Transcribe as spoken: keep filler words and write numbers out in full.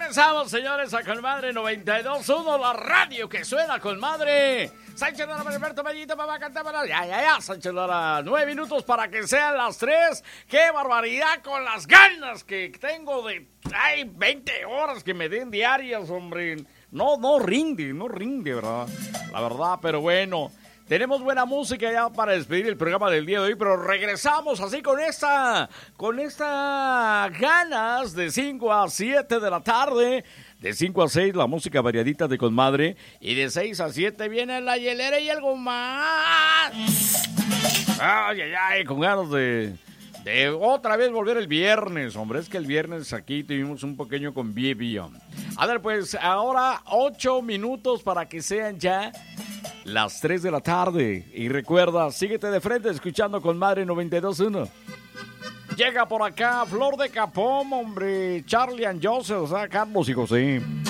Regresamos, señores, a Colmadre noventa y dos punto uno, la radio que suena Colmadre. Sánchez Lara, Alberto Mellito, papá, canta para... Ya, ya, ya, Sánchez Lara, nueve minutos para que sean las tres. ¡Qué barbaridad con las ganas que tengo de... Ay, veinte horas que me den diarias, hombre! No, no rinde, no rinde, ¿verdad? La verdad, pero bueno... Tenemos buena música ya para despedir el programa del día de hoy, pero regresamos así con esta, con esta ganas de cinco a siete de la tarde, de cinco a seis la música variadita de Colmadre, y de seis a siete viene la hielera y algo más. Ay, ay, ay, con ganas de, de otra vez volver el viernes, hombre, es que el viernes aquí tuvimos un pequeño convivio. A ver, pues ahora ocho minutos para que sean ya las tres de la tarde. Y recuerda, síguete de frente escuchando Colmadre noventa y dos punto uno. Llega por acá Flor de Capón, hombre, Charlie and Joseph, o sea, Carlos y José.